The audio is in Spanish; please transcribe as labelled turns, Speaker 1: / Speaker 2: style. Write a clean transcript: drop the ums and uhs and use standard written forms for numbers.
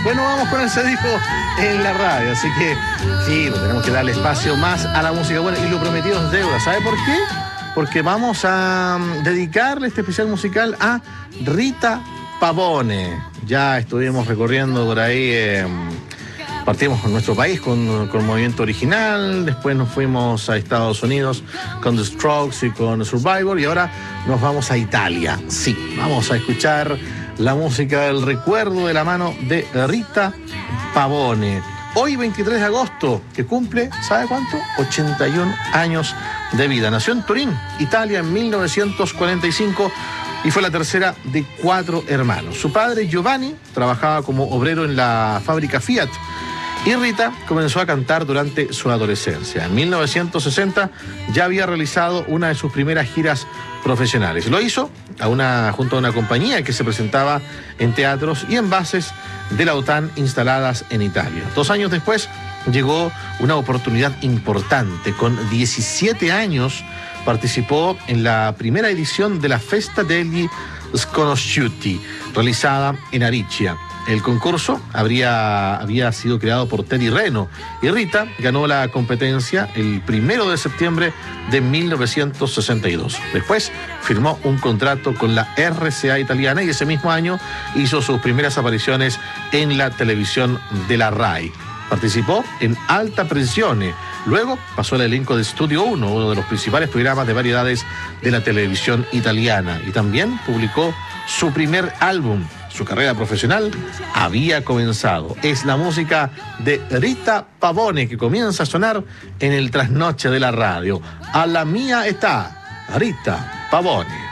Speaker 1: Bueno, vamos con el Cedijo en la radio, así que sí, tenemos que darle espacio más a la música buena y lo prometido es deuda. ¿Sabe por qué? Porque vamos a dedicarle este especial musical a Rita Pavone. Ya estuvimos recorriendo por ahí, partimos con nuestro país con Movimiento Original, después nos fuimos a Estados Unidos con The Strokes y con Survivor, y ahora nos vamos a Italia. Sí, vamos a escuchar la música del recuerdo de la mano de Rita Pavone. Hoy, 23 de agosto, que cumple, ¿sabe cuánto? 81 años de vida. Nació en Turín, Italia, en 1945 y fue la tercera de 4 hermanos. Su padre, Giovanni, trabajaba como obrero en la fábrica Fiat y Rita comenzó a cantar durante su adolescencia. En 1960 ya había realizado una de sus primeras giras profesionales. Lo hizo junto a una compañía que se presentaba en teatros y en bases de la OTAN instaladas en Italia. 2 años después llegó una oportunidad importante. Con 17 años participó en la primera edición de la Festa degli Sconosciuti, realizada en Aricia. El concurso había sido creado por Teddy Reno y Rita ganó la competencia el 1 de septiembre de 1962. Después firmó un contrato con la RCA italiana y ese mismo año hizo sus primeras apariciones en la televisión de la RAI. Participó en Alta Pressione. Luego pasó al elenco de Studio 1, uno de los principales programas de variedades de la televisión italiana. Y también publicó su primer álbum. Su carrera profesional había comenzado. Es la música de Rita Pavone que comienza a sonar en el trasnoche de la radio. A la mía está Rita Pavone.